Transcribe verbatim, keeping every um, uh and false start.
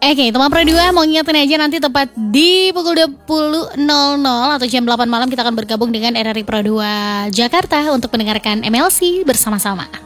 Oke, teman Pro dua mau ngingetin aja nanti tepat di pukul dua puluh nol nol atau jam delapan malam kita akan bergabung dengan R R I Pro dua Jakarta untuk mendengarkan M L C bersama-sama.